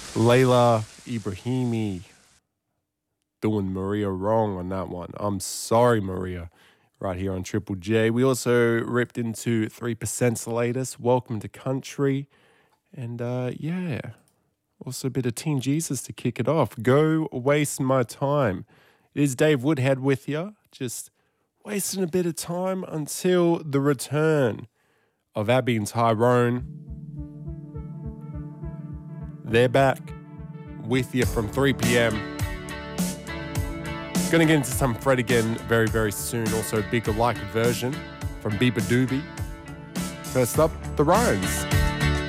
Layla Ibrahimi doing Maria wrong on that one. I'm sorry, Maria, right here on Triple J. We also ripped into 3%'s latest, Welcome to Country. And yeah, also a bit of Teen Jesus to kick it off. Go Waste My Time. It is Dave Woodhead with you, just wasting a bit of time until the return of Abby and Tyrone. They're back with you from 3 p.m. Gonna get into some Fred again very, very soon. Also, bigger like version from Bieber Doobie. First up, the Rhymes.